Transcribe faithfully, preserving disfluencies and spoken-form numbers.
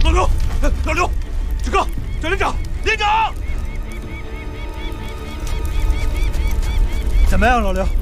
老刘，老刘，志刚，赵连长，连长， 怎么样，老刘？